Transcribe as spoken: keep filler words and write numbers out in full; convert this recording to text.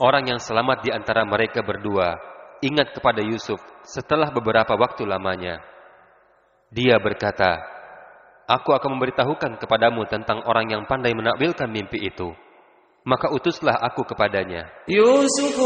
Orang yang selamat di antara mereka berdua ingat kepada Yusuf setelah beberapa waktu lamanya. Dia berkata, "Aku akan memberitahukan kepadamu tentang orang yang pandai menakwilkan mimpi itu." Maka utuslah aku kepadanya. Yusuf